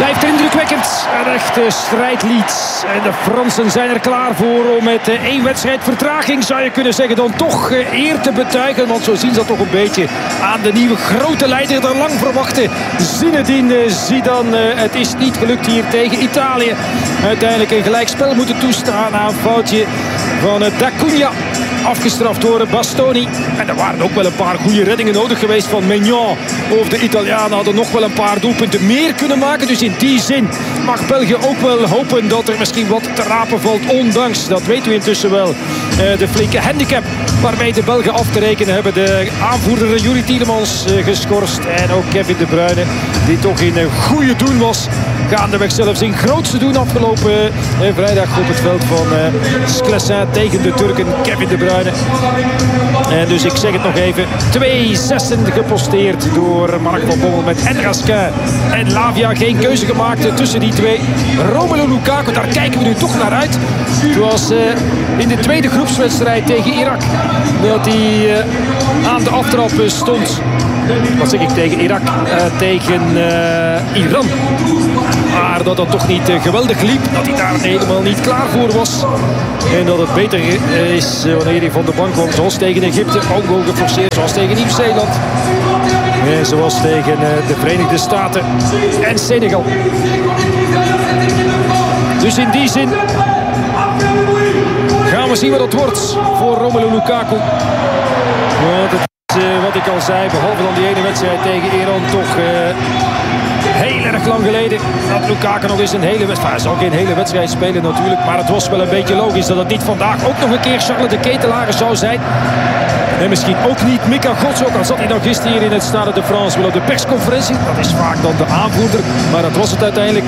Blijft indrukwekkend. Een echte strijdlied. En de Fransen zijn er klaar voor om met 1 wedstrijd vertraging, zou je kunnen zeggen, dan toch eer te betuigen. Want zo zien ze dat toch een beetje aan de nieuwe grote leider, de lang verwachte Zinedine Zidane. Het is niet gelukt hier tegen Italië. Uiteindelijk een gelijkspel moeten toestaan na een foutje van D'Acunha. Afgestraft door Bastoni. En er waren ook wel een paar goede reddingen nodig geweest van Maignan. Of de Italianen hadden nog wel een paar doelpunten meer kunnen maken. Dus in die zin mag België ook wel hopen dat er misschien wat te rapen valt. Ondanks, dat weten we intussen wel, de flinke handicap waarmee de Belgen af te rekenen hebben. De aanvoerder Juri Tielemans geschorst. En ook Kevin De Bruyne, die toch in een goede doen was. Gaandeweg zelfs in grootste doen afgelopen vrijdag op het veld van Sclessin tegen de Turken. Kevin De Bruyne. En dus ik zeg het nog even. 2 zessen geposteerd door Mark van Bommel met Raskin en Lavia. Geen keuze gemaakt tussen die twee. Romelu Lukaku, daar kijken we nu toch naar uit. Zoals in de tweede groepswedstrijd tegen Irak. Dat hij aan de aftrap stond. Wat zeg ik tegen Irak? Tegen Iran. Maar dat dat toch niet geweldig liep. Dat hij daar helemaal niet klaar voor was. En dat het beter is wanneer hij van de bank kwam. Zoals tegen Egypte. Ook goal geforceerd. Zoals tegen Nieuw-Zeeland. En zoals tegen de Verenigde Staten. En Senegal. Dus in die zin gaan we zien wat het wordt voor Romelu Lukaku. Want het is wat ik al zei. Behalve dan die ene wedstrijd tegen Iran toch... heel erg lang geleden dat Lukaku nog eens een hele wedstrijd... Hij zal geen hele wedstrijd spelen natuurlijk. Maar het was wel een beetje logisch dat het niet vandaag ook nog een keer Charles de Ketelaere zou zijn. En misschien ook niet Mika Gods. Ook al zat hij dan gisteren hier in het Stade de France wel op de persconferentie. Dat is vaak dan de aanvoerder. Maar dat was het uiteindelijk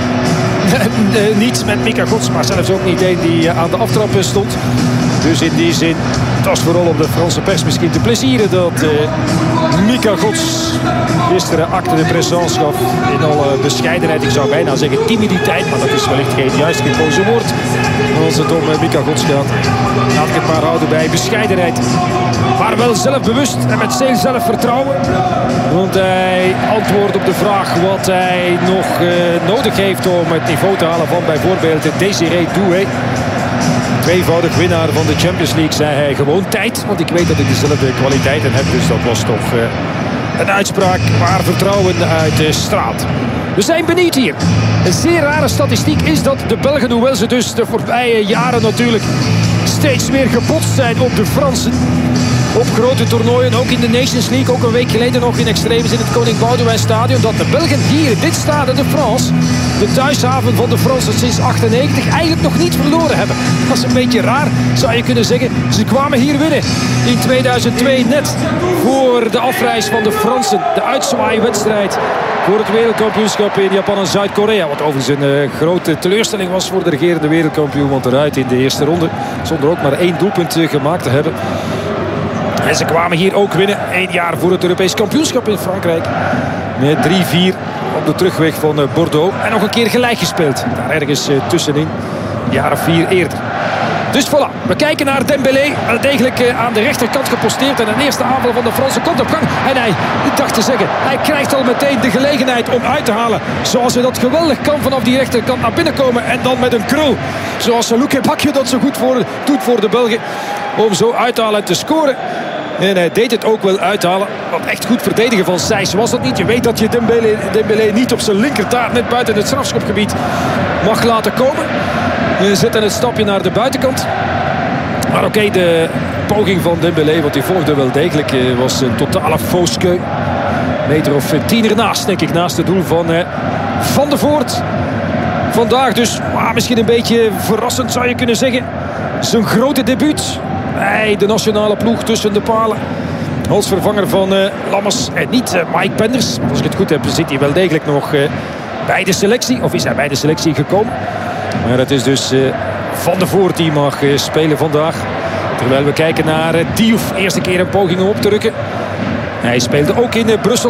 niet met Mika Gods. Maar zelfs ook niet één die aan de aftrap stond. Dus in die zin, het was vooral om de Franse pers misschien te plezieren dat Mika Gods gisteren acte de présence gaf. In alle bescheidenheid, ik zou bijna zeggen timiditeit, maar dat is wellicht geen juist gekozen woord. Als het om Mika Gods gaat, laat ik het maar houden bij bescheidenheid. Maar wel zelfbewust en met veel zelfvertrouwen. Want hij antwoordt op de vraag wat hij nog nodig heeft om het niveau te halen van bijvoorbeeld Désiré Doué. Tweevoudig winnaar van de Champions League, zei hij. Gewoon tijd, want ik weet dat ik dezelfde kwaliteiten heb. Dus dat was toch een uitspraak waar vertrouwen uit straalt. We zijn benieuwd hier. Een zeer rare statistiek is dat de Belgen, hoewel ze dus de voorbije jaren natuurlijk steeds meer gebotst zijn op de Fransen. Op grote toernooien, ook in de Nations League, ook een week geleden nog in extremis in het Koning Boudewijn Stadion. Dat de Belgen hier in dit Stade de France, de thuishaven van de Fransen sinds 98, eigenlijk nog niet verloren hebben. Dat is een beetje raar, zou je kunnen zeggen. Ze kwamen hier winnen in 2002, net voor de afreis van de Fransen. De uitzwaaiwedstrijd voor het wereldkampioenschap in Japan en Zuid-Korea. Wat overigens een grote teleurstelling was voor de regerende wereldkampioen. Want eruit in de eerste ronde, zonder ook maar 1 doelpunt gemaakt te hebben. En ze kwamen hier ook winnen. 1 jaar voor het Europees kampioenschap in Frankrijk. Met 3-4 op de terugweg van Bordeaux. En nog een keer gelijk gespeeld. Daar ergens tussenin. Een jaar of 4 eerder. Dus voilà, we kijken naar Dembélé. Degelijk aan de rechterkant geposteerd. En een eerste aanval van de Fransen komt op gang. En hij, ik dacht te zeggen, hij krijgt al meteen de gelegenheid om uit te halen. Zoals hij dat geweldig kan vanaf die rechterkant naar binnen komen. En dan met een krul. Zoals Luke Bakje dat zo goed doet voor de Belgen. Om zo uit te halen en te scoren. En hij deed het ook wel uithalen. Wat echt goed verdedigen van Sijs was dat niet. Je weet dat je Dembélé niet op zijn linkertaart net buiten het strafschopgebied mag laten komen. We zetten het stapje naar de buitenkant. Maar oké, de poging van Dembélé, want die volgde wel degelijk, was een totale fauskeu. Meter of 10 ernaast, denk ik, naast het doel van Van der Voort. Vandaag dus misschien een beetje verrassend, zou je kunnen zeggen. Zijn grote debuut bij de nationale ploeg tussen de palen. Als vervanger van Lammers en niet Mike Penders. Als ik het goed heb, zit hij wel degelijk nog bij de selectie. Of is hij bij de selectie gekomen. Maar het is dus Van der Voort die mag spelen vandaag. Terwijl we kijken naar Diouf. Eerste keer een poging om op te rukken. Hij speelde ook in Brussel.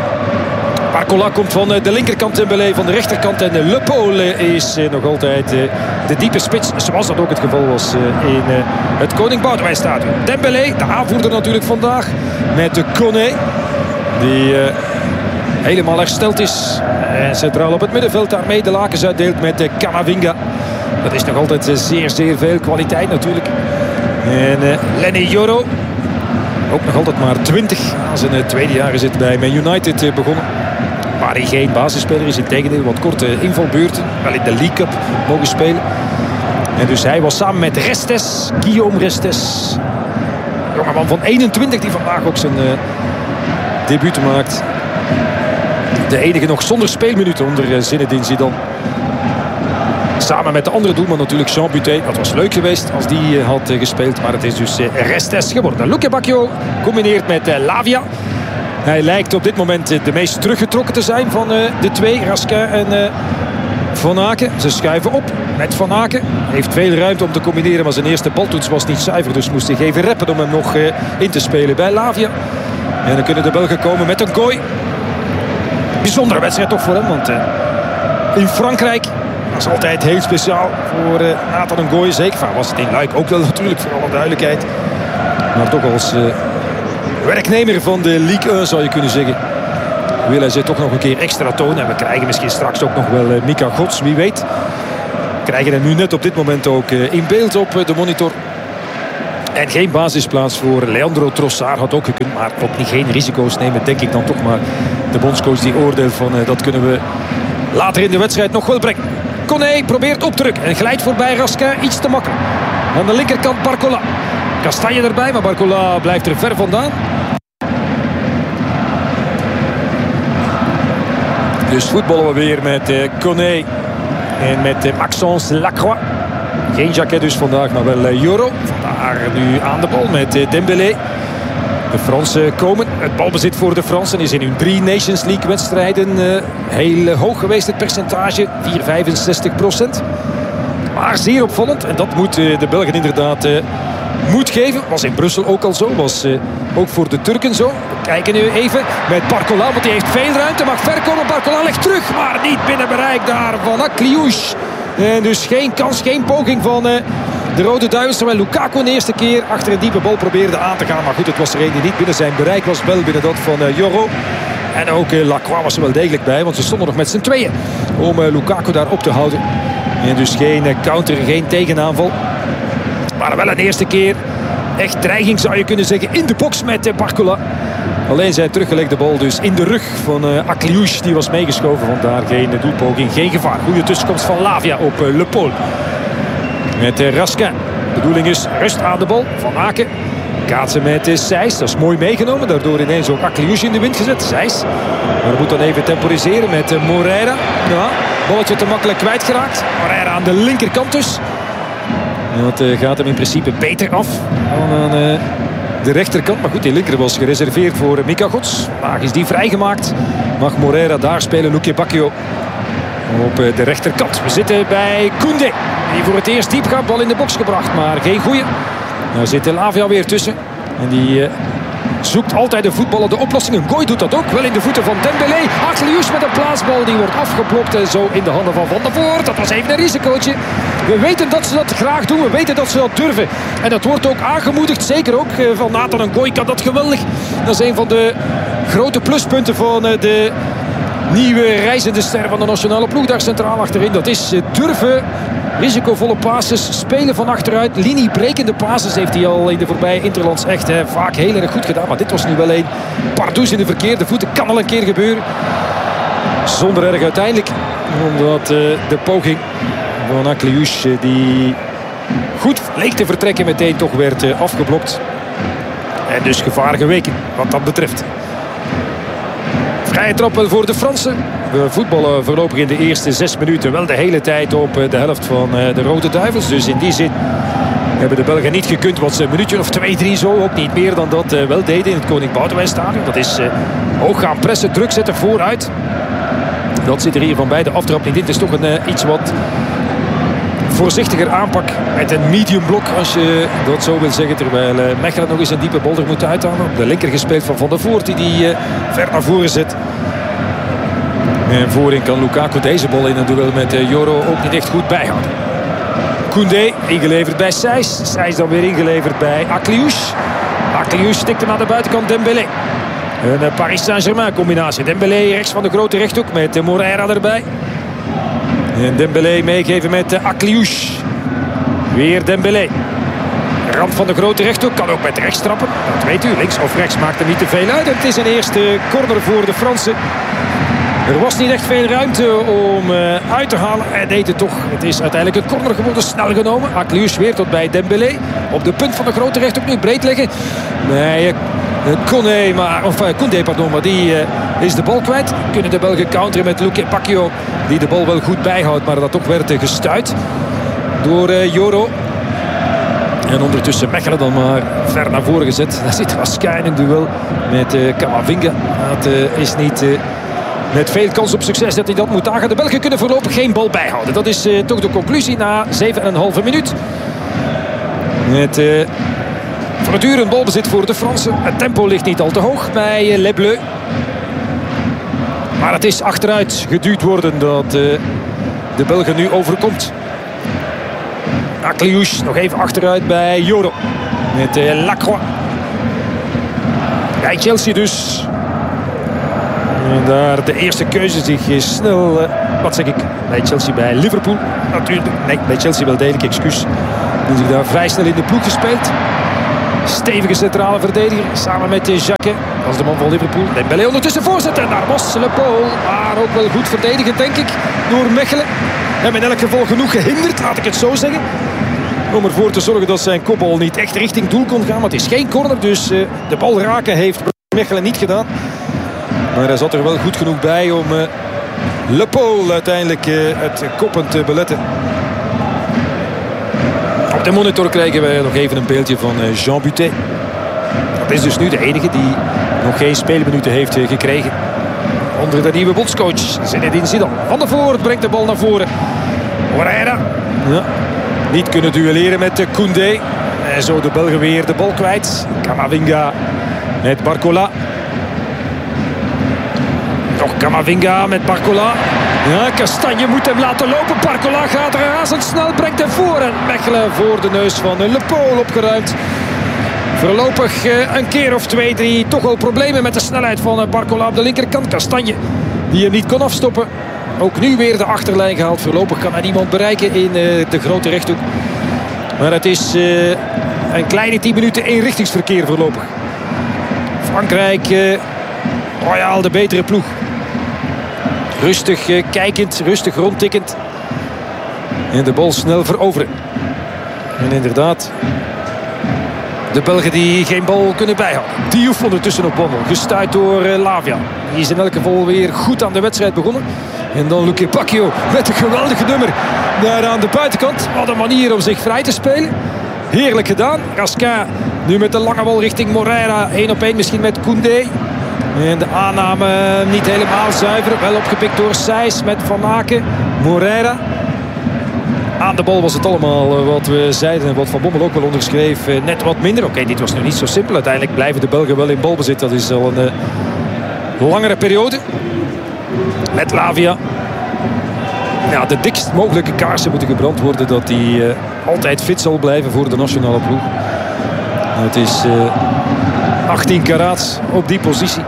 Barcola komt van de linkerkant, Dembélé van de rechterkant. En Le Paul is nog altijd de diepe spits. Zoals dat ook het geval was in het Koning Boudewijn Stadion. Dembélé, de aanvoerder natuurlijk vandaag. Met de Koné. Die helemaal hersteld is. En centraal op het middenveld daarmee de lakens uitdeelt met Camavinga. Dat is nog altijd zeer, zeer veel kwaliteit natuurlijk. En Lenny Yoro, ook nog altijd maar 20. Aan zijn tweede jaar is het bij Man United begonnen. Maar hij geen basisspeler is, in tegendeel wat korte invalbeurten. Wel in de League Cup mogen spelen. En dus hij was samen met Restes, Guillaume Restes. Jongeman van 21 die vandaag ook zijn debuut maakt. De enige nog zonder speelminuten onder Zinedine Zidane. Samen met de andere doelman natuurlijk Jean Buté. Dat was leuk geweest als die had gespeeld. Maar het is dus Restes geworden. Luque Bacchio combineert met Lavia. Hij lijkt op dit moment de meest teruggetrokken te zijn van de twee. Raskin en Van Aken. Ze schuiven op met Van Aken. Heeft veel ruimte om te combineren. Maar zijn eerste baltoets was niet zuiver. Dus moest hij even reppen om hem nog in te spelen bij Lavia. En dan kunnen de Belgen komen met een gooi. Bijzondere wedstrijd toch voor hem. Want in Frankrijk... Dat is altijd heel speciaal voor Nathan Ngoy. Zeker was het in Luik ook wel natuurlijk, voor alle duidelijkheid. Maar toch als werknemer van de Ligue 1 zou je kunnen zeggen. Wil hij ze toch nog een keer extra tonen. En we krijgen misschien straks ook nog wel Mika Gods, wie weet. We krijgen hem nu net op dit moment ook in beeld op de monitor. En geen basisplaats voor Leandro Trossard had ook gekund. Maar ook niet geen risico's nemen, denk ik dan toch maar. De bondscoach die oordeelt van dat kunnen we later in de wedstrijd nog wel brengen. Koné probeert opdruk en glijdt voorbij Raskin. Iets te makkelijk. Aan de linkerkant Barcola. Castagne erbij, maar Barcola blijft er ver vandaan. Dus voetballen we weer met Koné en met Maxence Lacroix. Geen Jacquet dus vandaag, maar wel Yoro. Vandaar nu aan de bal met Dembélé. De Fransen komen. Het balbezit voor de Fransen is in hun 3 Nations League wedstrijden heel hoog geweest. Het percentage 4,65%. Maar zeer opvallend. En dat moet de Belgen inderdaad moed geven. Was in Brussel ook al zo. Was ook voor de Turken zo. We kijken nu even met Barcola. Want die heeft veel ruimte. Mag ver komen. Barcola legt terug. Maar niet binnen bereik daar van Akliouche. En dus geen kans, geen poging van... de Rode Duivels, terwijl Lukaku de eerste keer achter een diepe bal probeerde aan te gaan. Maar goed, het was er een die niet binnen zijn bereik was. Wel binnen dat van Yoro. En ook Lacroix was er wel degelijk bij. Want ze stonden nog met z'n tweeën om Lukaku daar op te houden. En dus geen counter, geen tegenaanval. Maar wel een eerste keer echt dreiging zou je kunnen zeggen in de box met Barcola. Alleen zijn teruggelegde bal dus in de rug van Akliouche. Die was meegeschoven, vandaar geen doelpoging, geen gevaar. Goede tussenkomst van Lavia op Le Paul. Met Raskin. De bedoeling is rust aan de bal. Van Aken. Kaatsen met Seys. Dat is mooi meegenomen. Daardoor ineens ook Akliouche in de wind gezet. Seys. Maar moet dan even temporiseren met Moreira. Ja, balletje te makkelijk kwijtgeraakt. Moreira aan de linkerkant dus. Dat gaat hem in principe beter af dan aan de rechterkant. Maar goed, die linker was gereserveerd voor Mika Gods. Vandaag is die vrijgemaakt. Mag Moreira daar spelen. Luque Bacchio op de rechterkant. We zitten bij Koundé. Die voor het eerst diep gaat. Bal in de box gebracht. Maar geen goeie. Daar zit Lavia weer tussen. En die zoekt altijd de voetballer de oplossingen. Ngoy doet dat ook. Wel in de voeten van Dembélé. Akliouche met een plaatsbal. Die wordt afgeblokt. En zo in de handen van Van der Voort. Dat was even een risicootje. We weten dat ze dat graag doen. We weten dat ze dat durven. En dat wordt ook aangemoedigd. Zeker ook van Nathan Ngoy kan dat geweldig. Dat is een van de grote pluspunten van de nieuwe reizende ster van de nationale ploeg. Daar centraal achterin. Dat is durven. Risicovolle passes, spelen van achteruit. Liniebrekende passes heeft hij al in de voorbije interlands echt vaak heel erg goed gedaan. Maar dit was nu wel een pardoes in de verkeerde voeten. Kan al een keer gebeuren. Zonder erg uiteindelijk. Omdat de poging van Akliouche die goed leek te vertrekken meteen toch werd afgeblokt. En dus gevaar geweken wat dat betreft. Vrije trap voor de Fransen. We voetballen voorlopig in de eerste 6 minuten wel de hele tijd op de helft van de Rode Duivels. Dus in die zin hebben de Belgen niet gekund wat ze een minuutje of 2, 3 zo. Ook niet meer dan dat wel deden in het Koning Boudewijn Stadion. Dat is hoog gaan pressen, druk zetten vooruit. Dat zit er hier van bij de aftrap niet in. Het is toch een iets wat voorzichtiger aanpak met een medium blok, als je dat zo wil zeggen. Terwijl Mechelen nog eens een diepe bal er moet uithalen. Op de linker gespeeld van Van der Voort die ver naar voren zet. En voorin kan Lukaku deze bal in een duel met Yoro ook niet echt goed bijhouden. Koundé ingeleverd bij Seys. Seys dan weer ingeleverd bij Akliouche. Akliouche stikt hem aan de buitenkant Dembélé. Een Paris Saint-Germain combinatie. Dembélé rechts van de grote rechthoek met Moreira erbij. En Dembélé meegeven met Akliouche. Weer Dembélé. Rand van de grote rechthoek, kan ook met rechts trappen. Dat weet u, links of rechts maakt er niet te veel uit. Het is een eerste corner voor de Fransen. Er was niet echt veel ruimte om uit te halen. Hij deed het toch. Het is uiteindelijk een corner geworden, snel genomen. Akliouche weer tot bij Dembélé. Op de punt van de grote rechthoek nu breed leggen. Nee, Koundé, maar die is de bal kwijt. Kunnen de Belgen counteren met Luque Bacchio, die de bal wel goed bijhoudt, maar dat toch werd gestuit door Joro. En ondertussen Mechelen dan maar ver naar voren gezet. Daar zit Raskin in een duel met Camavinga. Dat is niet met veel kans op succes dat hij dat moet aangaan. De Belgen kunnen voorlopig geen bal bijhouden. Dat is toch de conclusie na 7,5 minuut. Met voortdurend balbezit voor de Fransen. Het tempo ligt niet al te hoog bij Les Bleus. Maar het is achteruit geduwd worden dat de Belgen nu overkomt. Akliouche nog even achteruit bij Joro. Met Lacroix. Bij Chelsea dus. En daar de eerste keuze zich snel... bij Chelsea, bij Liverpool. Natuurlijk. Nee, bij Chelsea wel degelijk, excuus. Die zich daar vrij snel in de ploeg gespeeld. Stevige centrale verdediger. Samen met Jacquet. Dat is de man van Liverpool. Dembélé ondertussen voorzet. En daar was Le Paul. Maar ook wel goed verdedigend, denk ik. Door Mechelen. Hem in elk geval genoeg gehinderd, laat ik het zo zeggen. Om ervoor te zorgen dat zijn kopbal niet echt richting doel kon gaan. Maar het is geen corner, dus de bal raken heeft Mechelen niet gedaan. Maar hij zat er wel goed genoeg bij om Le Paul uiteindelijk het koppen te beletten. Op de monitor krijgen wij nog even een beeldje van Jean Butet. Dat is dus nu de enige die nog geen speelminuten heeft gekregen. Onder de nieuwe bondscoach Zinedine Zidane. Van der Voort brengt de bal naar voren. Moreira. Ja. Niet kunnen duelleren met Koundé. En zo de Belgen weer de bal kwijt. Camavinga met Barcola. Nog Camavinga met Barcola. Ja, Castagne moet hem laten lopen. Barcola gaat er razendsnel, brengt hem voor. En Mechelen voor de neus van Le Paul opgeruimd. Voorlopig een keer of 2, 3 toch wel problemen met de snelheid van Barcola op de linkerkant. Castagne die hem niet kon afstoppen. Ook nu weer de achterlijn gehaald. Voorlopig kan hij niemand bereiken in de grote rechthoek. Maar het is een kleine 10 minuten eenrichtingsverkeer voorlopig. Frankrijk, royaal de betere ploeg. Rustig kijkend, rustig rondtikkend. En de bal snel veroveren. En inderdaad, de Belgen die geen bal kunnen bijhouden. Diouf ondertussen op wandel. Gestuit door Lavia. Die is in elk geval weer goed aan de wedstrijd begonnen. En dan Luque Bacchio met een geweldige nummer daar aan de buitenkant. Wat een manier om zich vrij te spelen. Heerlijk gedaan. Raskin nu met de lange bal richting Moreira. 1-op-1 misschien met Koundé. En de aanname niet helemaal zuiver. Wel opgepikt door Sijs met Van Aken. Moreira. Aan de bal was het allemaal wat we zeiden en wat Van Bommel ook wel onderschreef. Net wat minder. Oké, dit was nu niet zo simpel. Uiteindelijk blijven de Belgen wel in balbezit. Dat is al een langere periode. Met Lavia. Ja, de dikst mogelijke kaarsen moeten gebrand worden. Dat hij altijd fit zal blijven voor de nationale ploeg. Het is 18 karaats op die positie.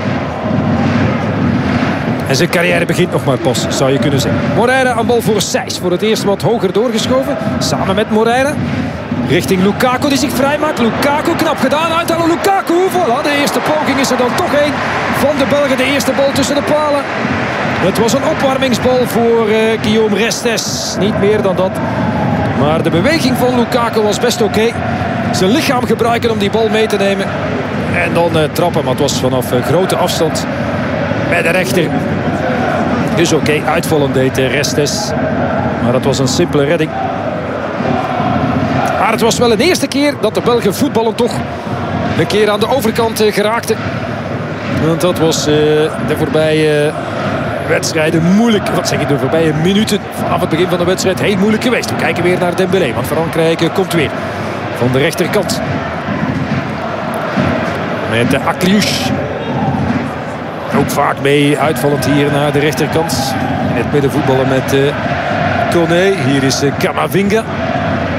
En zijn carrière begint nog maar pas, zou je kunnen zeggen. Moreira aan bal voor Sijs. Voor het eerst wat hoger doorgeschoven. Samen met Moreira. Richting Lukaku die zich vrijmaakt. Lukaku, knap gedaan. Uithalen Lukaku. Voilà, de eerste poging is er dan toch één van de Belgen. De eerste bal tussen de palen. Het was een opwarmingsbal voor Guillaume Restes. Niet meer dan dat. Maar de beweging van Lukaku was best oké. Zijn lichaam gebruiken om die bal mee te nemen. En dan trappen. Maar het was vanaf grote afstand bij de rechter. Dus oké, uitvallen deed Restes. Maar dat was een simpele redding. Maar het was wel de eerste keer dat de Belgen voetballen toch een keer aan de overkant geraakten. Want dat was de voorbije wedstrijden moeilijk. Wat zeg ik, de voorbije minuten vanaf het begin van de wedstrijd heel moeilijk geweest. We kijken weer naar Dembélé, want Frankrijk komt weer van de rechterkant. Met Akliouche. Ook vaak mee uitvallend hier naar de rechterkant. In het midden voetballen met Koné. Hier is Camavinga.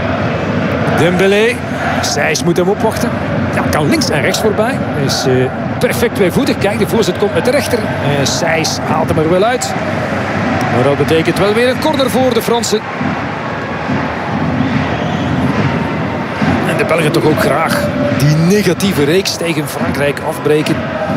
Dembélé. Sijs moet hem opwachten. Ja, kan links en rechts voorbij. Is perfect tweevoetig. Kijk, de voorzet komt met de rechter. Sijs haalt hem er wel uit. Maar dat betekent wel weer een corner voor de Fransen. En de Belgen toch ook graag die negatieve reeks tegen Frankrijk afbreken.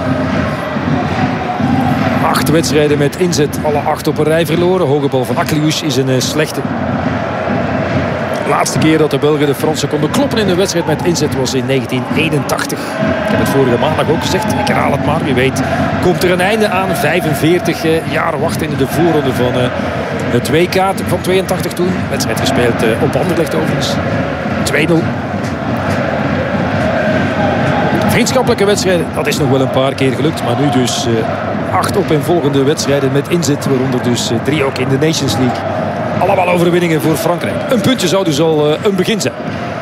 8 wedstrijden met inzet, alle 8 op een rij verloren. Hoge bal van Akliouche is een slechte. De laatste keer dat de Belgen de Fransen konden kloppen in de wedstrijd met inzet was in 1981. Ik heb het vorige maandag ook gezegd, ik herhaal het maar. Wie weet komt er een einde aan. 45 jaar wachten in de voorronde van het WK van 82 toen. Wedstrijd gespeeld op Anderlecht overigens. 2-0. Vriendschappelijke wedstrijden, dat is nog wel een paar keer gelukt. Maar nu dus 8 opeenvolgende wedstrijden met inzet. Waaronder dus 3 ook in de Nations League. Allemaal overwinningen voor Frankrijk. Een puntje zou dus al een begin zijn.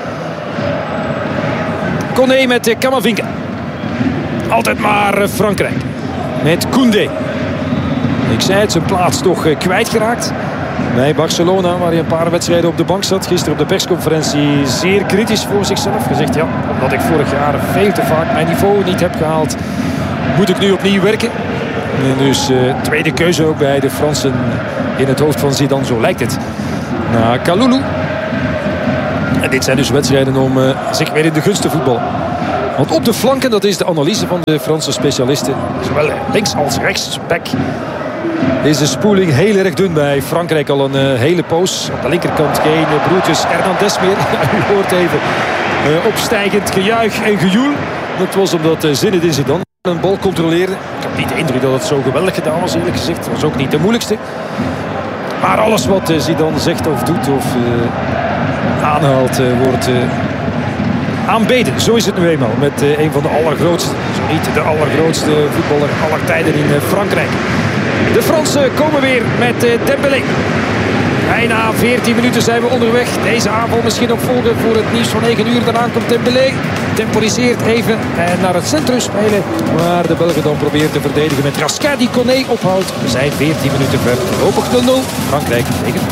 Koné met Camavinga. Altijd maar Frankrijk. Met Koundé. Ik zei het, zijn plaats toch kwijtgeraakt. Bij Barcelona, waar hij een paar wedstrijden op de bank zat. Gisteren op de persconferentie zeer kritisch voor zichzelf. Gezegd, ja, omdat ik vorig jaar veel te vaak mijn niveau niet heb gehaald, moet ik nu opnieuw werken. En dus tweede keuze ook bij de Fransen in het hoofd van Zidane, zo lijkt het. Na Kalulu. En dit zijn dus wedstrijden om zich weer in de gunst te voetballen. Want op de flanken, dat is de analyse van de Franse specialisten, zowel links als rechts back, is de spoeling heel erg dun bij Frankrijk al een hele poos. Op de linkerkant geen broertjes Hernandez meer. U hoort even opstijgend gejuich en gejoel. Dat was omdat Zinedine Zidane een bal controleerde. Ik heb niet de indruk dat het zo geweldig gedaan was, eerlijk gezegd. Het was ook niet de moeilijkste. Maar alles wat Zidane zegt of doet of aanhaalt wordt aanbeden. Zo is het nu eenmaal met een van de allergrootste, zo niet de allergrootste voetballer aller tijden in Frankrijk. De Fransen komen weer met Dembélé. Bijna 14 minuten zijn we onderweg. Deze aanval misschien opvolgen voor het nieuws van 9 uur. Daarna komt Dembélé. Temporiseert even en naar het centrum spelen. Waar de Belgen dan proberen te verdedigen met Raskin die Koné ophoudt. We zijn 14 minuten ver. Voorlopig 0-0. Frankrijk tegen.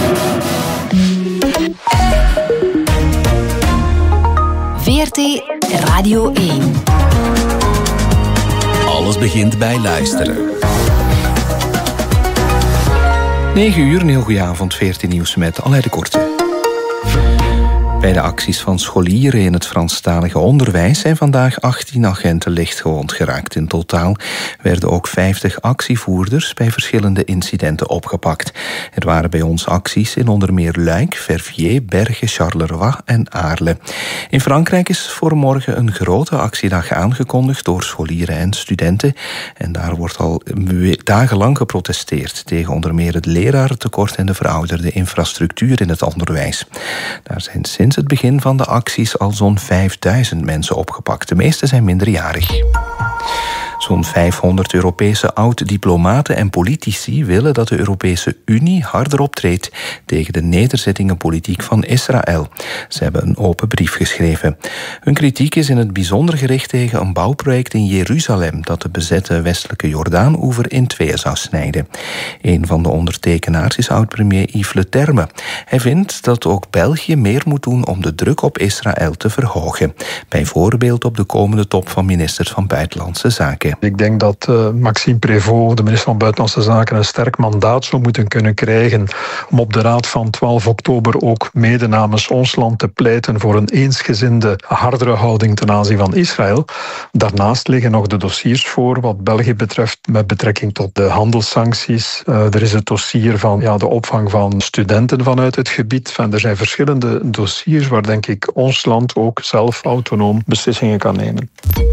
VRT Radio 1. Alles begint bij luisteren. 9 uur, een heel goede avond, 14 nieuws met Alain de Korte. Bij de acties van scholieren in het Franstalige onderwijs zijn vandaag 18 agenten lichtgewond geraakt. In totaal werden ook 50 actievoerders bij verschillende incidenten opgepakt. Er waren bij ons acties in onder meer Luik, Verviers, Bergen, Charleroi en Aarle. In Frankrijk is voor morgen een grote actiedag aangekondigd door scholieren en studenten. En daar wordt al dagenlang geprotesteerd tegen onder meer het lerarentekort en de verouderde infrastructuur in het onderwijs. Daar zijn sinds het begin van de acties al zo'n 5000 mensen opgepakt. De meeste zijn minderjarig. Zo'n 500 Europese oud-diplomaten en politici willen dat de Europese Unie harder optreedt tegen de nederzettingenpolitiek van Israël. Ze hebben een open brief geschreven. Hun kritiek is in het bijzonder gericht tegen een bouwproject in Jeruzalem dat de bezette westelijke Jordaan-oever in tweeën zou snijden. Een van de ondertekenaars is oud-premier Yves Le Terme. Hij vindt dat ook België meer moet doen om de druk op Israël te verhogen. Bijvoorbeeld op de komende top van ministers van Buitenlandse Zaken. Ik denk dat Maxime Prévost, de minister van Buitenlandse Zaken, een sterk mandaat zou moeten kunnen krijgen om op de raad van 12 oktober ook mede namens ons land te pleiten voor een eensgezinde, hardere houding ten aanzien van Israël. Daarnaast liggen nog de dossiers voor wat België betreft met betrekking tot de handelssancties. Er is het dossier van de opvang van studenten vanuit het gebied. Er zijn verschillende dossiers waar denk ik ons land ook zelf autonoom beslissingen kan nemen.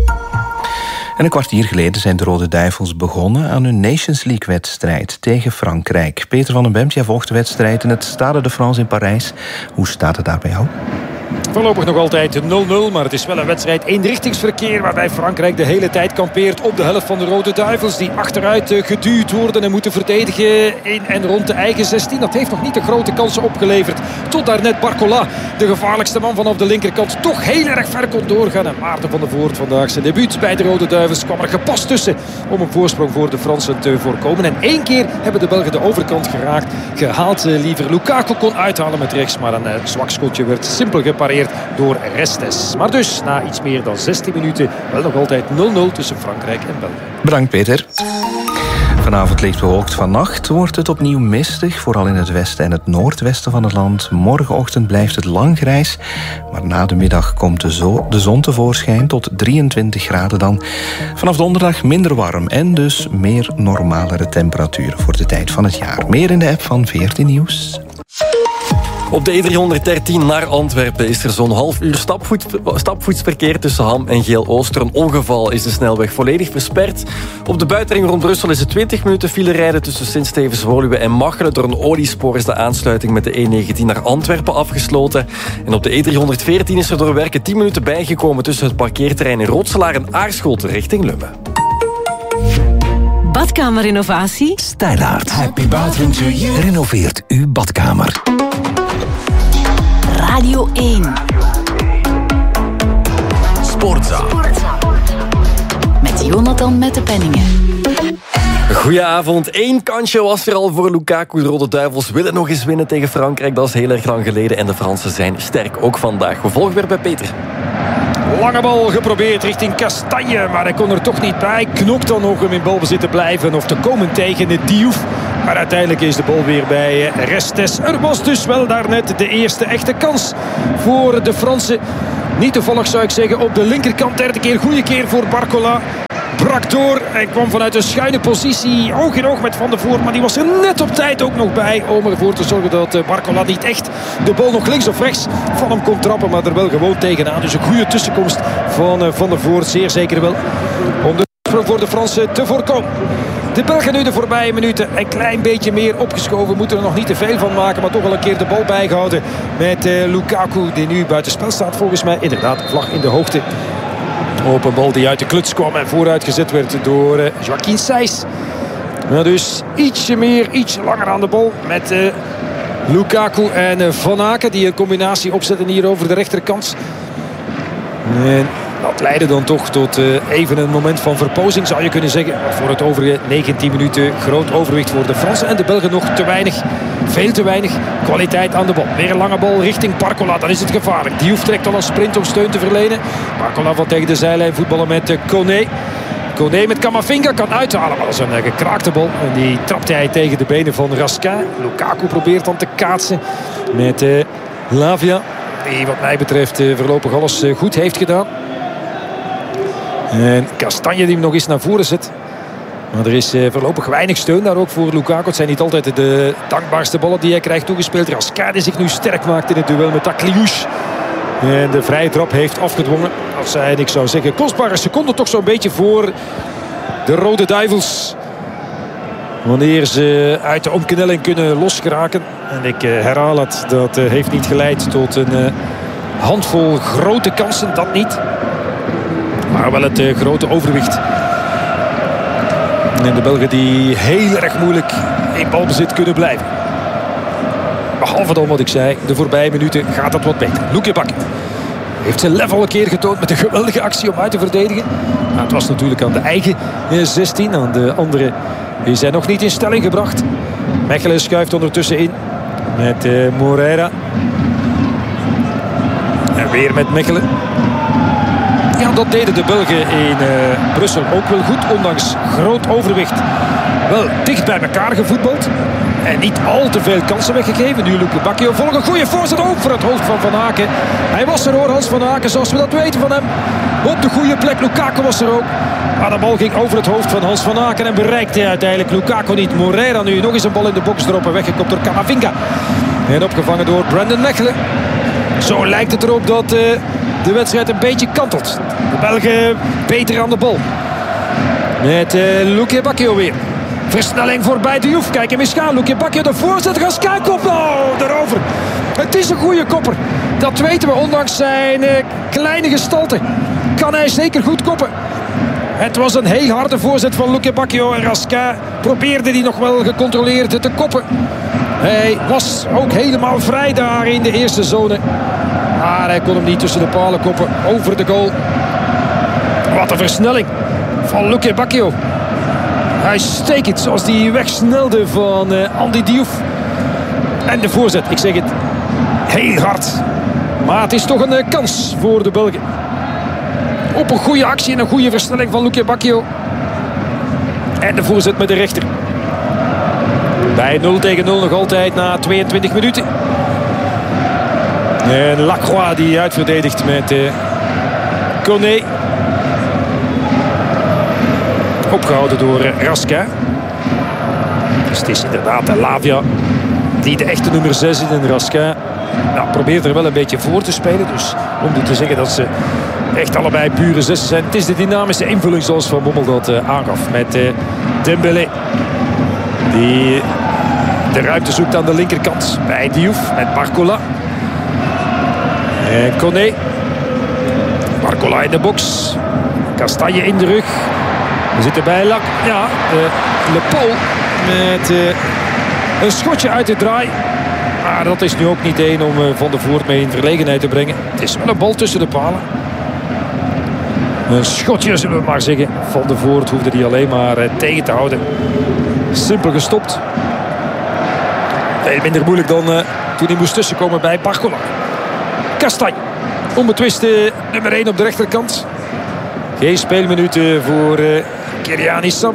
En een kwartier geleden zijn de Rode Duivels begonnen aan hun Nations League-wedstrijd tegen Frankrijk. Peter van den Bemt, jij volgt de wedstrijd in het Stade de France in Parijs. Hoe staat het daar bij jou? Voorlopig nog altijd 0-0, maar het is wel een wedstrijd eenrichtingsverkeer waarbij Frankrijk de hele tijd kampeert op de helft van de Rode Duivels die achteruit geduwd worden en moeten verdedigen in en rond de eigen 16. Dat heeft nog niet de grote kansen opgeleverd. Tot daarnet Barcola, de gevaarlijkste man vanaf de linkerkant, toch heel erg ver kon doorgaan. En Maarten van der Voort vandaag zijn debuut bij de Rode Duivels kwam er gepast tussen om een voorsprong voor de Fransen te voorkomen. En 1 keer hebben de Belgen de overkant gehaald. Liever Lukaku kon uithalen met rechts, maar een zwak schotje werd simpel gepareerd gehalveerd door Restes. Maar dus, na iets meer dan 16 minuten, wel nog altijd 0-0 tussen Frankrijk en België. Bedankt, Peter. Vanavond licht bewolkt, vannacht wordt het opnieuw mistig, vooral in het westen en het noordwesten van het land. Morgenochtend blijft het lang grijs, maar na de middag komt de zon tevoorschijn tot 23 graden dan. Vanaf donderdag minder warm en dus meer normalere temperaturen voor de tijd van het jaar. Meer in de app van 14 Nieuws. Op de E313 naar Antwerpen is er zo'n half uur stapvoetsverkeer tussen Ham en Geel-Ooster. Een ongeval is de snelweg volledig versperd. Op de buitenring rond Brussel is het 20 minuten file rijden tussen Sint-Stevens-Woluwe en Machelen. Door een oliespoor is de aansluiting met de E19 naar Antwerpen afgesloten. En op de E314 is er door werken 10 minuten bijgekomen tussen het parkeerterrein in Rotselaar en Aarschoten richting Lummen. Badkamerinnovatie? Stijlaard. Happy bathroom to you. Renoveert uw badkamer. Radio 1. Sportza. Met Jonathan Mettepenningen. Goedenavond. 1 kansje was er al voor Lukaku. De Rode Duivels willen nog eens winnen tegen Frankrijk. Dat is heel erg lang geleden. En de Fransen zijn sterk, ook vandaag. We volgen weer bij Peter. Lange bal geprobeerd richting Castagne, maar hij kon er toch niet bij. Knokt dan nog om in balbezit te blijven of te komen tegen de Diouf. Maar uiteindelijk is de bal weer bij Restes. Er was dus wel daarnet de eerste echte kans voor de Fransen. Niet toevallig zou ik zeggen op de linkerkant. Derde keer, goede keer voor Barcola. Brak door en kwam vanuit een schuine positie oog in oog met Van der Voort. Maar die was er net op tijd ook nog bij om ervoor te zorgen dat Barcola niet echt de bal nog links of rechts van hem kon trappen. Maar er wel gewoon tegenaan. Dus een goede tussenkomst van Van der Voort. Zeer zeker wel om de sprong voor de Fransen te voorkomen. De Belgen nu de voorbije minuten een klein beetje meer opgeschoven. Moeten er nog niet te veel van maken. Maar toch wel een keer de bal bijgehouden met Lukaku. Die nu buitenspel staat volgens mij. Inderdaad, vlag in de hoogte. Op een bal die uit de kluts kwam en vooruit gezet werd door Joaquin Sijs. Nou, dus ietsje langer aan de bal met Lukaku en Van Aken. Die een combinatie opzetten hier over de rechterkant. En dat leidde dan toch tot even een moment van verpozing, zou je kunnen zeggen. Voor het overige 19 minuten groot overwicht voor de Fransen. En de Belgen nog te weinig, veel te weinig kwaliteit aan de bal. Weer een lange bal richting Barcola, dan is het gevaarlijk. Diouf trekt al een sprint om steun te verlenen. Barcola van tegen de zijlijn voetballen met Koné. Koné met Camavinga kan uithalen, maar dat is een gekraakte bal. En die trapt hij tegen de benen van Raskin. Lukaku probeert dan te kaatsen met Lavia. Die wat mij betreft voorlopig alles goed heeft gedaan. En Castagne die hem nog eens naar voren zet. Maar er is voorlopig weinig steun daar ook voor Lukaku. Het zijn niet altijd de dankbaarste ballen die hij krijgt toegespeeld. Raskin die zich nu sterk maakt in het duel met Takliouche. En de vrije trap heeft afgedwongen. Dat zijn, ik zou zeggen, kostbare seconden toch zo'n beetje voor de Rode Duivels. Wanneer ze uit de omknelling kunnen losgeraken. En ik herhaal het, dat heeft niet geleid tot een handvol grote kansen. Dat niet. Maar wel het grote overwicht. En de Belgen die heel erg moeilijk in balbezit kunnen blijven. Behalve dan wat ik zei, de voorbije minuten gaat dat wat beter. Luke Bakker heeft zijn level een keer getoond met een geweldige actie om uit te verdedigen. Maar het was natuurlijk aan de eigen 16. Aan de andere is hij nog niet in stelling gebracht. Mechelen schuift ondertussen in met Moreira. En weer met Mechelen. Ja, dat deden de Belgen in Brussel ook wel goed. Ondanks groot overwicht. Wel dicht bij elkaar gevoetbald. En niet al te veel kansen weggegeven. Nu Luke Bacchio volgt een goede voorzet ook voor het hoofd van Van Aken. Hij was er hoor, Hans Van Aken, zoals we dat weten van hem. Op de goede plek, Lukaku was er ook. Maar de bal ging over het hoofd van Hans Van Aken en bereikte hij uiteindelijk Lukaku niet. Moreira nu nog eens een bal in de box droppen, weggekopt door Camavinga. En opgevangen door Brandon Mechelen. Zo lijkt het erop dat de wedstrijd een beetje kantelt. De Belgen beter aan de bal. Met Luke Bacchio weer. Versnelling voorbij Diouf. Kijk hem eens gaan. Luke Bacchio de voorzet. Raskin kopt. Oh, erover. Het is een goede kopper. Dat weten we. Ondanks zijn kleine gestalte kan hij zeker goed koppen. Het was een heel harde voorzet van Luke Bacchio. En Raskin probeerde die nog wel gecontroleerd te koppen. Hij was ook helemaal vrij daar in de eerste zone. Maar hij kon hem niet tussen de palen koppen. Over de goal. Wat een versnelling van Luke Bacchio. Hij steekt het zoals die wegsnelde van Andy Diouf. En de voorzet, ik zeg het, heel hard. Maar het is toch een kans voor de Belgen. Op een goede actie en een goede versnelling van Luque Bacchio. En de voorzet met de rechter. Bij 0-0 nog altijd na 22 minuten. En Lacroix die uitverdedigt met Koné. Opgehouden door Raskin. Dus het is inderdaad Lavia die de echte nummer 6 is. En Raskin probeert er wel een beetje voor te spelen. Dus om te zeggen dat ze echt allebei pure 6 zijn. Het is de dynamische invulling zoals Van Bommel dat aangaf. Met Dembélé. Die de ruimte zoekt aan de linkerkant. Bij Diouf met Barcola. En Koné. Barcola in de box. Castagne in de rug. We zitten bij Le Paul. Met een schotje uit de draai. Maar dat is nu ook niet één om Van der Voort mee in verlegenheid te brengen. Het is wel een bal tussen de palen. Een schotje zullen we maar zeggen. Van der Voort hoefde die alleen maar tegen te houden. Simpel gestopt. Veel minder moeilijk dan toen hij moest tussenkomen bij Barcola. Castagne. Onbetwiste nummer 1 op de rechterkant. Geen speelminuten voor Kylian Issabé.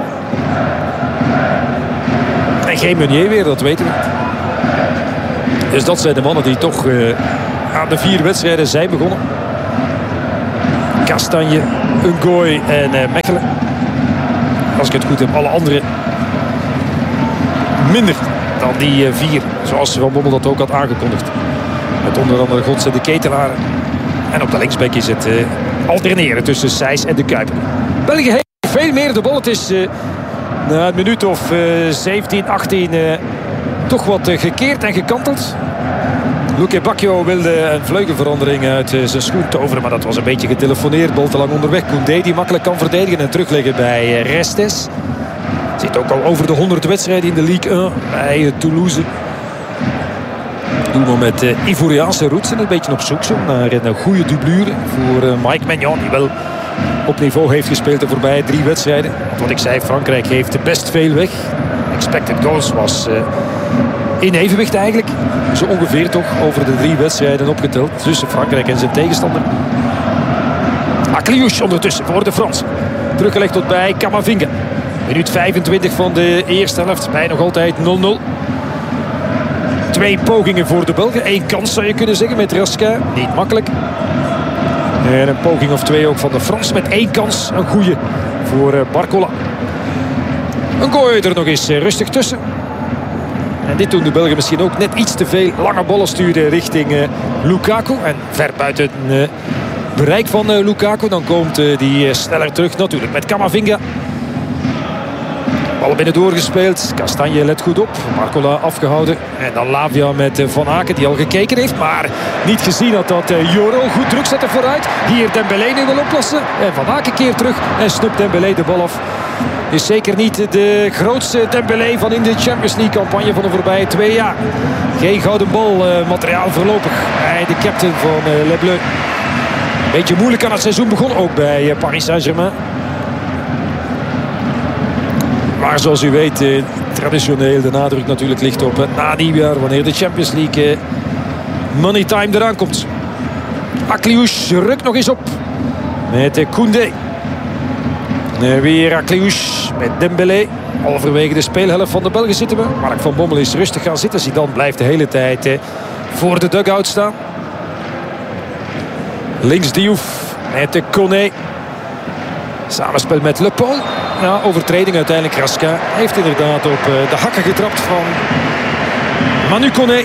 En geen Meunier weer, dat weten we. Dus dat zijn de mannen die toch aan de 4 wedstrijden zijn begonnen. Castagne, Ngoy en Mechelen. Als ik het goed heb, alle anderen minder dan die 4. Zoals Van Bommel dat ook had aangekondigd. Met onder andere Gods en de Ketelaar. En op de linksback is het alterneren tussen Sijs en de Kuiper. België heeft veel meer de bal. Het is na een minuut of 17, 18 toch wat gekeerd en gekanteld. Luque Bacchio wilde een vleugelverandering uit zijn schoen toveren. Maar dat was een beetje getelefoneerd. Bal te lang onderweg. Koundé die makkelijk kan verdedigen en terugleggen bij Restes. Zit ook al over de 100 wedstrijden in de Ligue 1 bij Toulouse. Doelman met Ivoriaanse roots en een beetje op zoek naar een goede dublure voor Mike Maignan. Die wel op niveau heeft gespeeld de voorbije 3 wedstrijden. Want wat ik zei, Frankrijk heeft best veel weg. Expected goals was in evenwicht eigenlijk. Zo ongeveer toch over de 3 wedstrijden opgeteld. Tussen Frankrijk en zijn tegenstander. Akliouche ondertussen voor de Fransen. Teruggelegd tot bij Camavinga. Minuut 25 van de eerste helft. Bij nog altijd 0-0. 2 pogingen voor de Belgen. 1 kans zou je kunnen zeggen met Raskin. Niet makkelijk. En een poging of 2 ook van de Fransen. Met 1 kans. Een goeie voor Barcola. Een gooi er nog eens rustig tussen. En dit doen de Belgen misschien ook net iets te veel lange ballen sturen richting Lukaku. En ver buiten bereik van Lukaku. Dan komt die sneller terug natuurlijk met Camavinga. Ballen binnen doorgespeeld. Castagne let goed op. Barcola afgehouden. En dan Lavia met Van Aken die al gekeken heeft. Maar niet gezien had dat Joro goed druk zette vooruit. Hier Dembélé nu wil oplossen. En Van Aken keert terug en snoept Dembélé de bal af. Is zeker niet de grootste Dembélé van in de Champions League campagne van de voorbije 2 jaar. Geen gouden bal materiaal voorlopig bij de captain van Les Bleus. Beetje moeilijk aan het seizoen begon ook bij Paris Saint-Germain. Maar zoals u weet, traditioneel de nadruk natuurlijk ligt op na nieuwjaar. Wanneer de Champions League money time eraan komt. Akliouche rukt nog eens op. Met Koundé. Weer Akliouche met Dembélé. Halverwege de speelhelft van de Belgen zitten we. Mark van Bommel is rustig gaan zitten. Zidane blijft de hele tijd voor de dugout staan. Links Diouf met Koné. Samenspel met Le Paul. Ja, overtreding uiteindelijk. Raskin heeft inderdaad op de hakken getrapt van Manu Koné.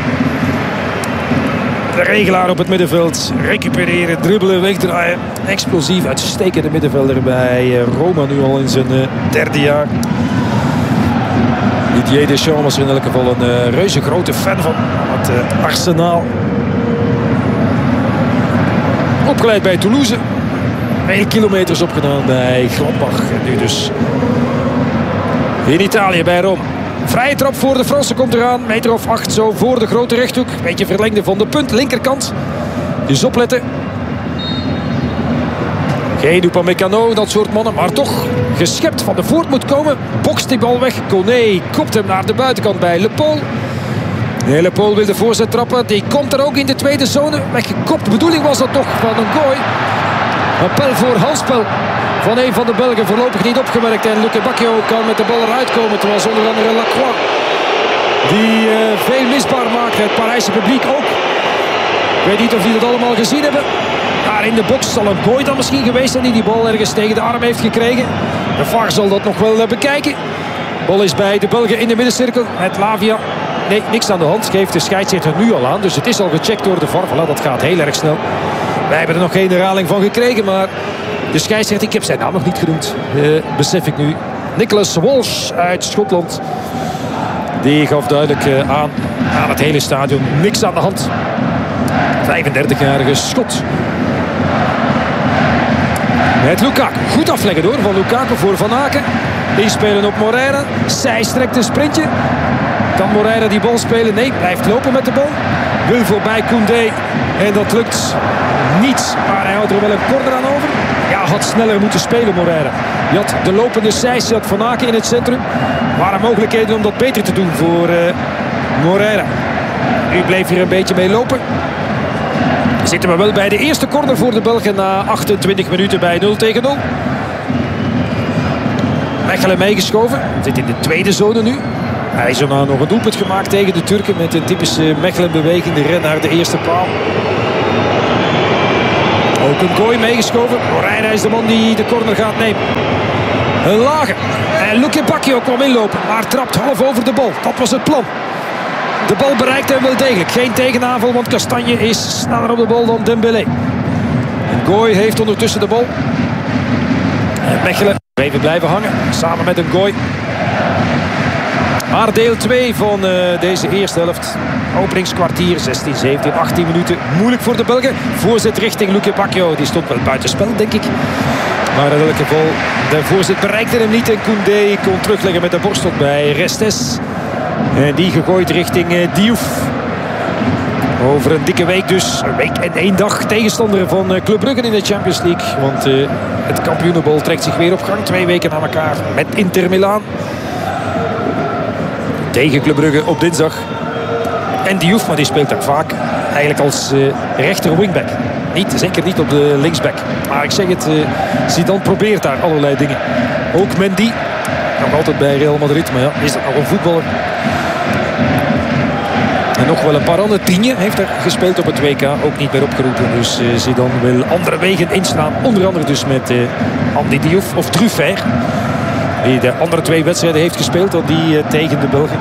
De regelaar op het middenveld. Recupereren, dribbelen, wegdraaien. Explosief, uitstekende middenvelder bij Roma nu al in zijn 3e jaar. Didier Deschamps was er in elk geval een reuze grote fan van het Arsenaal. Opgeleid bij Toulouse. 1 kilometers opgedaan bij Gladbach. En nu dus in Italië bij Rome. Vrije trap voor de Fransen komt eraan. Meter of 8 zo voor de grote rechthoek. Beetje verlengde van de punt. Linkerkant. Dus opletten. Geen Upamecano, dat soort mannen. Maar toch geschept. Van de Voort moet komen. Bokst die bal weg. Koné kopt hem naar de buitenkant bij Le Paul. Hele Pool wil de voorzet trappen. Die komt er ook in de tweede zone. Weggekopt. De bedoeling was dat toch van een gooi. Appel voor handspel van een van de Belgen. Voorlopig niet opgemerkt. En Luque Bacchio kan met de bal eruit komen. Terwijl zonder andere Lacroix. Die veel misbaar maakt. Het Parijse publiek ook. Ik weet niet of die dat allemaal gezien hebben. Daar in de box zal een gooi dan misschien geweest zijn. Die bal ergens tegen de arm heeft gekregen. De VAR zal dat nog wel bekijken. De bal is bij de Belgen in de middencirkel. Het Lavia. Nee, niks aan de hand. Geeft de scheidsrechter nu al aan. Dus het is al gecheckt door de VAR. Voilà, dat gaat heel erg snel. Wij hebben er nog geen herhaling van gekregen. Maar de scheidsrechter, ik heb zijn naam nog niet genoemd. Besef ik nu. Nicholas Walsh uit Schotland. Die gaf duidelijk aan het hele stadion. Niks aan de hand. 35-jarige Schot. Met Lukaku. Goed afleggen door van Lukaku voor Van Aken. Inspelen op Moreira. Zij strekt een sprintje. Kan Moreira die bal spelen? Nee, blijft lopen met de bal. Wil voorbij Koundé. En dat lukt niet. Maar hij houdt er wel een corner aan over. Ja, had sneller moeten spelen Moreira. Je had de lopende Sijs, je had Van Aken in het centrum. Waren mogelijkheden om dat beter te doen voor Moreira. Nu bleef hier een beetje mee lopen. Zitten we wel bij de eerste corner voor de Belgen na 28 minuten bij 0-0. Mechelen meegeschoven. Zit in de tweede zone nu. Hij is er nou nog een doelpunt gemaakt tegen de Turken met een typische Mechelen-beweging. De ren naar de eerste paal. Ook een gooi meegeschoven. Moreira is de man die de corner gaat nemen. Een lage. En Luque Bacchio kwam inlopen, maar trapt half over de bal. Dat was het plan. De bal bereikt hem wel degelijk. Geen tegenaanval, want Castagne is sneller op de bal dan Dembélé. En Gooi heeft ondertussen de bal. En Mechelen even blijven hangen, samen met een Gooi. Maar deel 2 van deze eerste helft. Openingskwartier, 16, 17, 18 minuten. Moeilijk voor de Belgen. Voorzet richting Luque Bacchio. Die stond wel buitenspel, denk ik. Maar in elk geval, de voorzet bereikte hem niet. En Koundé kon terugleggen met de borst tot bij Restes. En die gegooid richting Diouf. Over een dikke week dus. Een week en 1 dag tegenstander van Club Brugge in de Champions League. Want het kampioenenbal trekt zich weer op gang. 2 weken na elkaar met Inter Milaan. Tegen Club Brugge op dinsdag. En Diouf, maar die speelt daar vaak eigenlijk als rechter wingback. Zeker niet op de linksback. Maar ik zeg het, Zidane probeert daar allerlei dingen. Ook Mendy. Nog altijd bij Real Madrid, maar ja, is dat nog een voetballer? En nog wel een paar andere. Digne heeft er gespeeld op het WK, ook niet meer opgeroepen. Dus Zidane wil andere wegen inslaan. Onder andere dus met Andy Diouf of Truffert. Die de andere 2 wedstrijden heeft gespeeld dan die tegen de Belgen.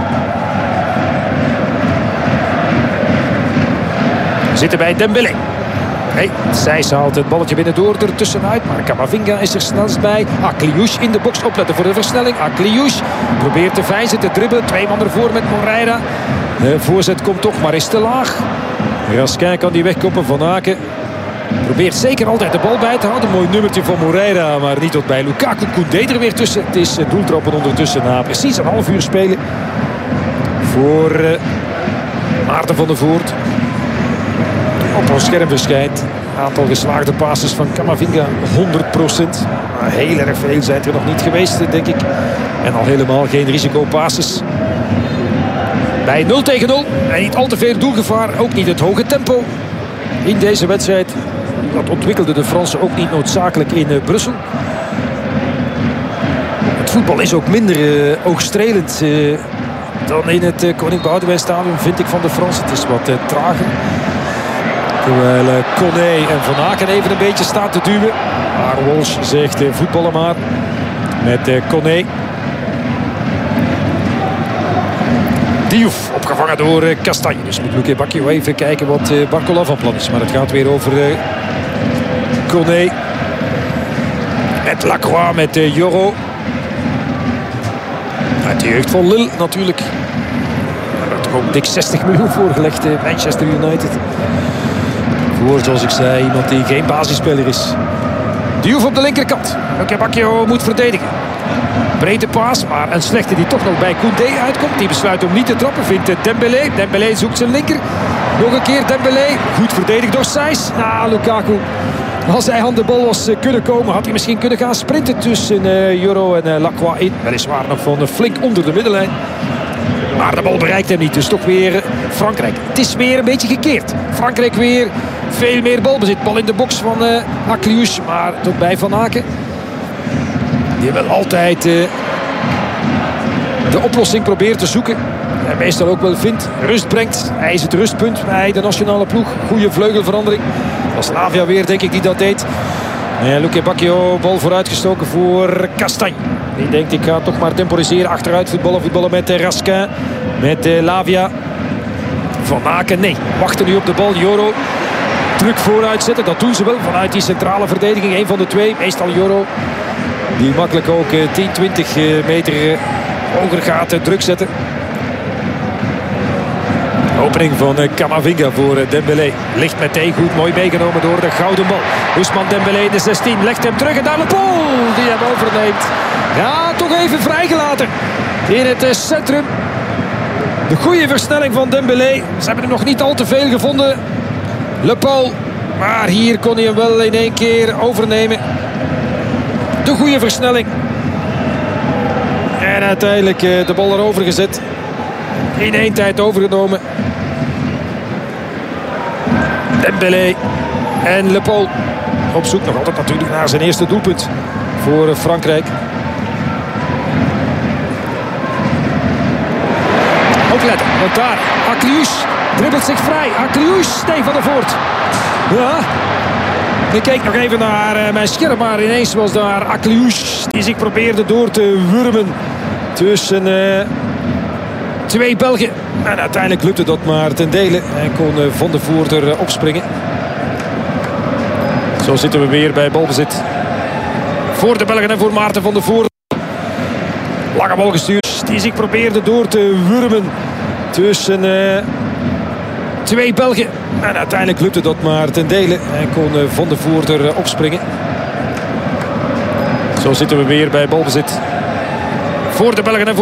We zitten bij Dembélé. Nee, Sijs haalt het balletje binnendoor ertussenuit. Maar Camavinga is er snelst bij. Akliouche in de box, opletten voor de versnelling. Akliouche probeert te vijzen, te dribbelen. 2 man ervoor met Moreira. De voorzet komt toch, maar is te laag. Raskin kan die wegkoppen. Van Aken probeert zeker altijd de bal bij te houden. Mooi nummertje van Moreira, maar niet tot bij Lukaku. Koundé er weer tussen. Het is doeltrappen ondertussen na precies een half uur spelen. Voor Maarten van der Voort. Op ons scherm verschijnt. Aantal geslaagde passes van Camavinga 100%. Maar heel erg veel zijn er nog niet geweest, denk ik. En al helemaal geen risicopasses. Bij 0-0 en niet al te veel doelgevaar. Ook niet het hoge tempo in deze wedstrijd. Dat ontwikkelde de Fransen ook niet noodzakelijk in Brussel. Het voetbal is ook minder oogstrelend dan in het Koning Boudewijn Stadion, vind ik, van de Fransen. Het is wat trager. Terwijl Koné en Van Aken even een beetje staan te duwen. Maar Walsh zegt voetballen maar. Met Koné. Diouf opgevangen door Castagne. Dus moet Luque Bacchio even kijken wat Barcola van plan is. Maar het gaat weer over Koné. Met Lacroix, met Joro. Uit de jeugd van Lille natuurlijk. Daar werd toch ook dik 60 miljoen voorgelegd, Manchester United. Voor, zoals ik zei, iemand die geen basisspeler is. Diouf op de linkerkant. Luque Bacchio moet verdedigen. Brede paas, maar een slechte die toch nog bij Koundé uitkomt. Die besluit om niet te trappen, vindt Dembélé. Dembélé zoekt zijn linker. Nog een keer Dembélé. Goed verdedigd door Sijs. Lukaku. Als hij aan de bal was kunnen komen, had hij misschien kunnen gaan sprinten tussen Joro en Lacroix in. Weliswaar nog van flink onder de middenlijn. Maar de bal bereikt hem niet. Dus toch weer Frankrijk. Het is weer een beetje gekeerd. Frankrijk weer veel meer balbezit. Bal in de box van Akliouche. Maar tot bij Van Aken. Die wel altijd de oplossing probeert te zoeken. En meestal ook wel vindt. Rust brengt. Hij is het rustpunt bij de nationale ploeg. Goede vleugelverandering. Dat was Lavia weer, denk ik, die dat deed. Luque Bacchio, bal vooruitgestoken voor Castagne. Die denkt, ik ga toch maar temporiseren. Achteruit voetballen met Raskin. Met Lavia. Van Aken, nee. Wachten nu op de bal. Joro. Druk vooruit zetten. Dat doen ze wel vanuit die centrale verdediging. Een van de twee. Meestal Joro. Die makkelijk ook 10, 20 meter hoger gaat druk zetten. Opening van Camavinga voor Dembélé. Ligt meteen goed, mooi meegenomen door de gouden bal. Ousmane Dembélé in de 16, legt hem terug en daar Le Paul die hem overneemt. Ja, toch even vrijgelaten in het centrum. De goede versnelling van Dembélé. Ze hebben hem nog niet al te veel gevonden. Le Paul, maar hier kon hij hem wel in één keer overnemen. De goede versnelling. En uiteindelijk de bal erover gezet. In één tijd overgenomen. Dembélé en Le Paul op zoek nog altijd natuurlijk naar zijn eerste doelpunt voor Frankrijk. Ook letten, want daar Akliouche dribbelt zich vrij. Akliouche, nee, Van der Voort. Ja. Ik keek nog even naar mijn scherm, maar ineens was daar Akliouche die zich probeerde door te wurmen tussen twee Belgen. En uiteindelijk lukte dat maar ten dele. En kon Van der Voort er opspringen. Zo zitten we weer bij balbezit. Voor de Belgen en voor Maarten van der Voort. Lange bal gestuurd. Die zich probeerde door te wurmen tussen twee Belgen. En uiteindelijk lukte dat maar ten dele. En kon Van der Voort er opspringen. Zo zitten we weer bij balbezit. Voor de Belgen en voor